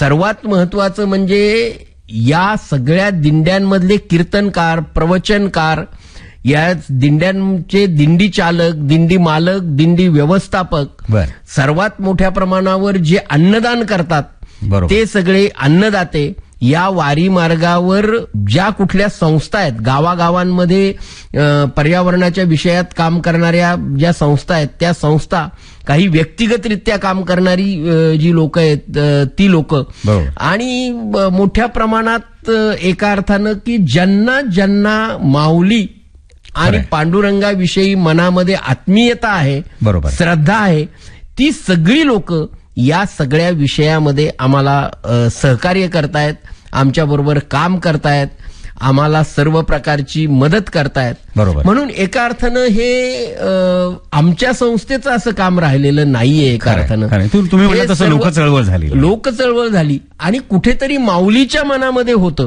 सर्वात महत्वाचं म्हणजे या सगळ्या दिंड्यांमधले कीर्तनकार, प्रवचनकार, या दिंड्यांचे दिंडी चालक, दिंडी मालक, दिंडी व्यवस्थापक, सर्वात मोठ्या प्रमाणावर जे अन्नदान करतात ते सगळे अन्नदाते या वारी मार्गावर ज्या कुठल्या संस्था आहेत, गावागावांमध्ये पर्यावरणाच्या विषयात काम करणाऱ्या ज्या संस्था आहेत त्या संस्था, काही व्यक्तिगतरित्या काम करणारी जी लोक आहेत ती लोक, आणि मोठ्या प्रमाणात एका अर्थानं की ज्यांना माऊली आणि पांडुरंगाविषयी मनामध्ये आत्मीयता आहे, श्रद्धा आहे, ती सगळी लोक या सगळ्या विषयामध्ये आम्हाला सहकार्य करतायत, आमच्याबरोबर काम करतायत, आम्हाला सर्व प्रकारची मदत करतायत. म्हणून एका अर्थानं हे आमच्या संस्थेचं असं काम राहिलेलं नाहीये. एका अर्थानं तुम्ही म्हणता तसं लोकचळवळ झाली आणि कुठेतरी माऊलीच्या मनामध्ये होतं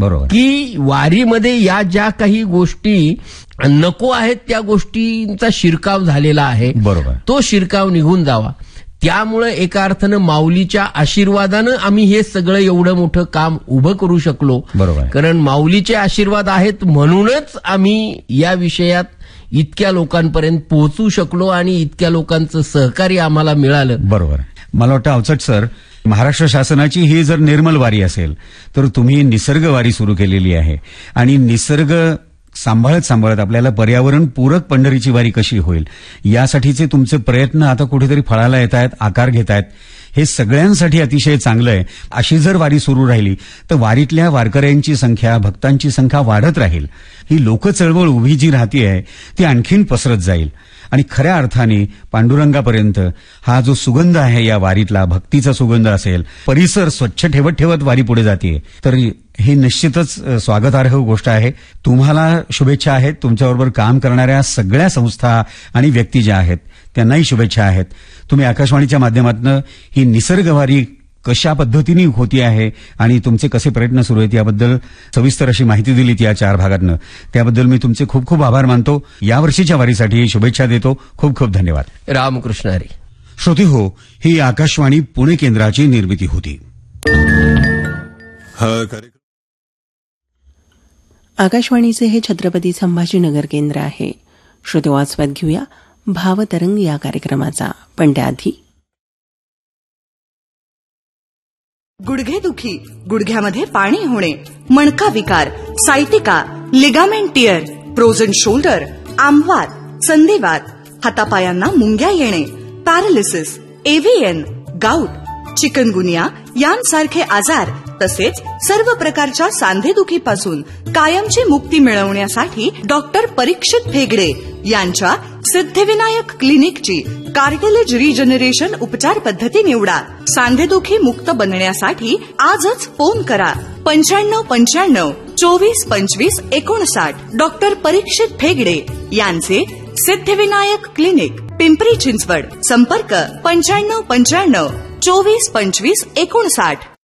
की वारीमध्ये या ज्या काही गोष्टी नको आहेत त्या गोष्टींचा शिरकाव झालेला आहे, तो शिरकाव निघून जावा. त्यामुळे एका अर्थानं माऊलीच्या आशीर्वादानं आम्ही हे सगळं एवढं मोठं काम उभं करू शकलो. कारण माऊलीचे आशीर्वाद आहेत म्हणूनच आम्ही या विषयात इतक्या लोकांपर्यंत पोहोचू शकलो आणि इतक्या लोकांचं सहकार्य आम्हाला मिळालं. मला वाटतं अवचट सर, महाराष्ट्र शासनाची ही जर निर्मल वारी असेल तर तुम्ही निसर्ग वारी सुरू केलेली आहे आणि निसर्ग सांभाळत आपल्याला पर्यावरण पूरक पंढरीची वारी कशी होईल यासाठीचे तुमचे प्रयत्न आता कुठेतरी फळाला येत आहेत, आकार घेत आहेत. हे सगळ्यांसाठी अतिशय चांगलं आहे. अशी जर वारी सुरू राहिली तर वारीतल्या वारकऱ्यांची संख्या, भक्तांची संख्या वाढत राहील. ही लोकचळवळ उभी जी राहतीये ती आणखीन पसरत जाईल आणि खऱ्या अर्थाने पांडुरंगापर्यंत हा जो सुगंध आहे या वारीतला, भक्तीचा सुगंध असेल, परिसर स्वच्छ ठेवत वारी पुढे जाते, तर ही निश्चितच स्वागतार्ह गोष्ट आहे. तुम्हाला शुभेच्छा आहेत. तुमच्याबरोबर काम करणाऱ्या सगळ्या संस्था आणि व्यक्ती ज्या आहेत त्यांनाही शुभेच्छा आहेत. तुम्ही आकाशवाणीच्या माध्यमातून ही निसर्गवारी कशा पद्धतीने होती आहे आणि तुमचे कसे प्रयत्न सुरू आहेत याबद्दल सविस्तर अशी माहिती दिलीत या 4 भागातनं, त्याबद्दल मी तुमचे खूप खूप आभार मानतो. यावर्षीच्या वारीसाठी शुभेच्छा देतो. खूप खूप धन्यवाद. रामकृष्ण हरी. श्रोते हो, ही आकाशवाणी पुणे केंद्राची निर्मिती होती. आकाशवाणीचे हे छत्रपती संभाजीनगर केंद्र आहे. श्रोते आस्वाद घेऊया भावतरंग या कार्यक्रमाचा, पण त्याआधी गुडघेदुखी, गुडघ्यामध्ये पाणी होणे, मणका विकार, sciatica, ligament tier, frozen shoulder, आमवात, संधिवात, हातापायांना मुंग्या येणे, पॅरालिसिस, एव्हीएन, गाऊट, चिकनगुनिया यांसारखे आजार तसेच सर्व प्रकारच्या सांधेदुखीपासून कायमची मुक्ती मिळवण्यासाठी डॉक्टर परीक्षित भेगडे यांच्या सिद्धिविनायक क्लिनिकची कार्टिलेज रिजनरेशन उपचार पद्धती निवडा. सांधेदुखी मुक्त बनण्यासाठी आजच फोन करा 9595 24 25 59. डॉक्टर परीक्षित भेगडे यांचे सिद्धिविनायक क्लिनिक, पिंपरी चिंचवड. संपर्क 9595 24 25 59.